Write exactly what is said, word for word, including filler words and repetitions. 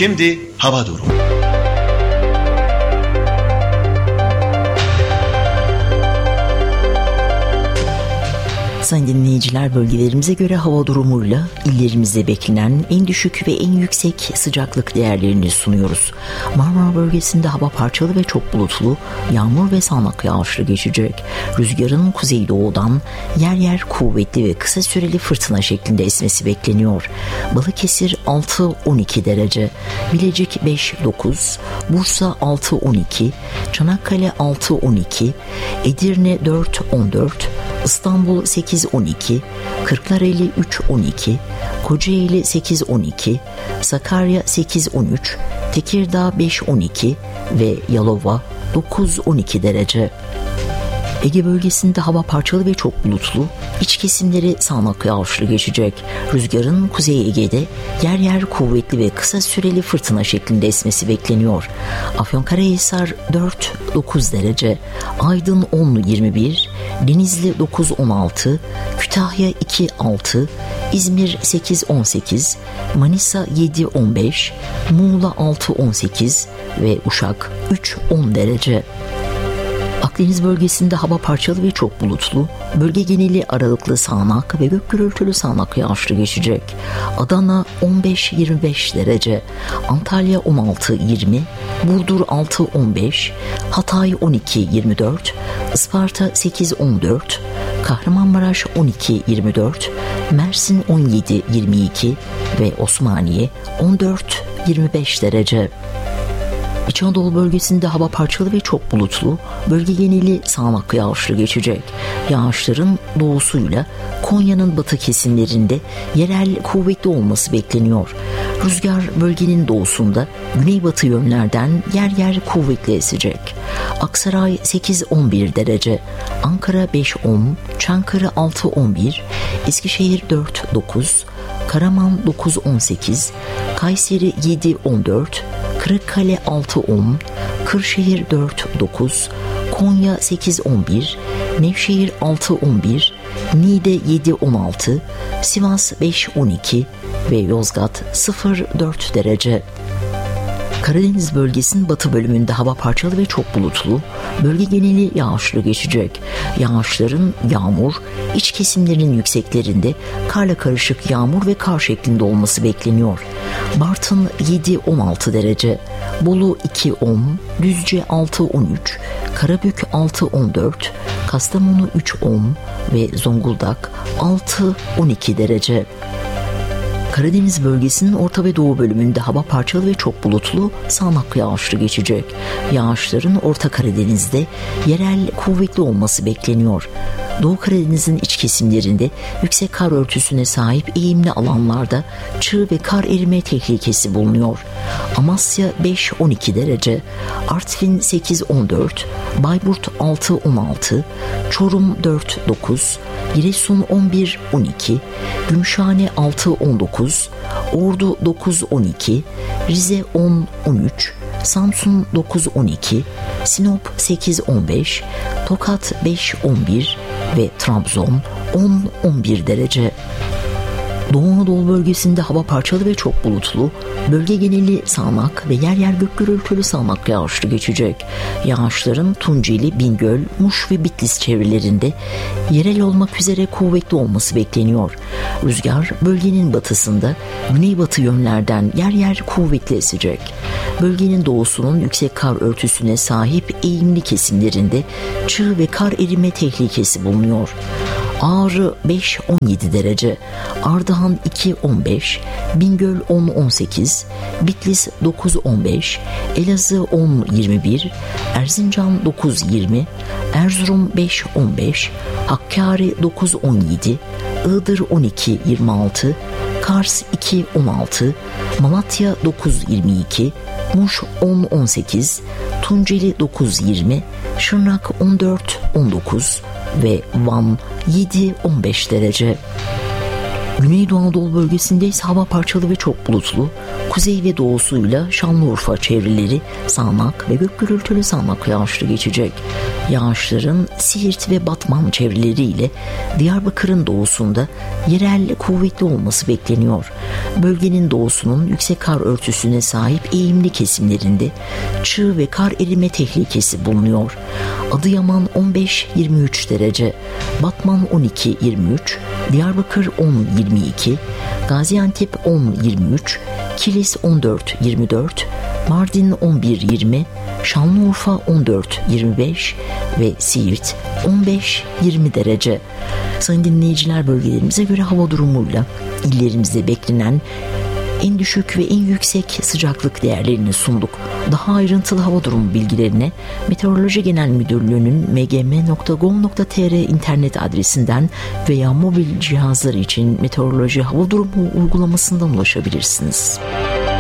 Şimdi hava durumu. Sayın dinleyiciler, bölgelerimize göre hava durumuyla illerimizde beklenen en düşük ve en yüksek sıcaklık değerlerini sunuyoruz. Marmara bölgesinde hava parçalı ve çok bulutlu, yağmur ve sağanak yağışlı geçecek. Rüzgarın kuzeydoğudan yer yer kuvvetli ve kısa süreli fırtına şeklinde esmesi bekleniyor. Balıkesir altı on iki derece, Bilecik beş dokuz, Bursa altı on iki, Çanakkale altı on iki, Edirne dört on dört, İstanbul sekiz on iki, Kırklareli üç on iki, Kocaeli sekiz on iki, Sakarya sekiz on üç, Tekirdağ beş on iki ve Yalova dokuz on iki derece. Ege bölgesinde hava parçalı ve çok bulutlu, iç kesimleri sağanak yağışlı geçecek. Rüzgarın Kuzey Ege'de yer yer kuvvetli ve kısa süreli fırtına şeklinde esmesi bekleniyor. Afyonkarahisar dört dokuz derece, Aydın on yirmi bir, Denizli dokuz on altı, Kütahya iki altı, İzmir sekiz on sekiz, Manisa yedi on beş, Muğla altı on sekiz ve Uşak üç on derece. Akdeniz bölgesinde hava parçalı ve çok bulutlu, bölge geneli aralıklı sağanak ve gök gürültülü sağanak yağışlı geçecek. Adana on beş yirmi beş derece, Antalya on altı yirmi, Burdur altı on beş, Hatay on iki yirmi dört, Isparta sekiz on dört, Kahramanmaraş on iki yirmi dört, Mersin on yedi yirmi iki ve Osmaniye on dört yirmi beş derece. İç Anadolu bölgesinde hava parçalı ve çok bulutlu, bölge geneli sağanak yağışlı geçecek. Yağışların doğusuyla Konya'nın batı kesimlerinde yerel kuvvetli olması bekleniyor. Rüzgar bölgenin doğusunda güneybatı yönlerden yer yer kuvvetli esecek. Aksaray sekiz on bir derece, Ankara beş on, Çankırı altı on bir, Eskişehir dört dokuz, Karaman dokuz on sekiz, Kayseri yedi on dört, Kırıkkale altı on, Kırşehir dört dokuz, Konya sekiz on bir, Nevşehir altı on bir, Niğde yedi on altı, Sivas beş on iki ve Yozgat sıfır dört derece. Karadeniz bölgesinin batı bölümünde hava parçalı ve çok bulutlu, bölge geneli yağışlı geçecek. Yağışların yağmur, iç kesimlerinin yükseklerinde karla karışık yağmur ve kar şeklinde olması bekleniyor. Bartın yedi on altı derece, Bolu iki on, Düzce altı on üç, Karabük altı on dört, Kastamonu üç on ve Zonguldak altı on iki derece. Karadeniz bölgesinin orta ve doğu bölümünde hava parçalı ve çok bulutlu, sağanak yağışlı geçecek. Yağışların Orta Karadeniz'de yerel kuvvetli olması bekleniyor. Doğu Karadeniz'in iç kesimlerinde yüksek kar örtüsüne sahip eğimli alanlarda çığ ve kar erime tehlikesi bulunuyor. Amasya beş on iki derece, Artvin sekiz on dört, Bayburt altı on altı, Çorum dört dokuz, Giresun on bir on iki, Gümüşhane altı on dokuz, Ordu dokuz on iki, Rize on on üç, Samsun dokuz on iki, Sinop sekiz on beş, Tokat beş on bir ve Trabzon on on bir derece. Doğu Anadolu bölgesinde hava parçalı ve çok bulutlu, bölge geneli sağanak ve yer yer gök gürültülü sağanak yağışlı geçecek. Yağışların Tunceli, Bingöl, Muş ve Bitlis çevrelerinde yerel olmak üzere kuvvetli olması bekleniyor. Rüzgar bölgenin batısında güneybatı yönlerden yer yer kuvvetli esecek. Bölgenin doğusunun yüksek kar örtüsüne sahip eğimli kesimlerinde çığ ve kar erime tehlikesi bulunuyor. Ağrı beş on yedi derece, Ardahan iki on beş, Bingöl on on sekiz, Bitlis dokuz on beş, Elazığ on yirmi bir, Erzincan dokuz yirmi, Erzurum beş on beş, Hakkari dokuz on yedi, Iğdır on iki yirmi altı, Kars iki on altı, Malatya dokuz yirmi iki, Muş on on sekiz, Tunceli dokuz yirmi, Şırnak on dört on dokuz ve Van yedi on beş derece. Güneydoğu Anadolu bölgesinde ise hava parçalı ve çok bulutlu, Kuzey ve doğusuyla Şanlıurfa çevreleri sağanak ve gök gürültülü sağanak yağışlı geçecek. Yağışların Siirt ve Batman çevreleriyle Diyarbakır'ın doğusunda yerel kuvvetli olması bekleniyor. Bölgenin doğusunun yüksek kar örtüsüne sahip eğimli kesimlerinde çığ ve kar erime tehlikesi bulunuyor. Adıyaman on beş yirmi üç derece, Batman on iki yirmi üç, Diyarbakır on yirmi iki, Gaziantep on yirmi üç, Kilis on dört yirmi dört, Mardin on bir yirmi, Şanlıurfa on dört yirmi beş ve Siirt on beş yirmi derece. Sayın dinleyiciler, bölgelerimize göre hava durumuyla illerimizde beklenen en düşük ve en yüksek sıcaklık değerlerini sunduk. Daha ayrıntılı hava durumu bilgilerine Meteoroloji Genel Müdürlüğü'nün m g m nokta gov nokta t r internet adresinden veya mobil cihazlar için meteoroloji hava durumu uygulamasından ulaşabilirsiniz.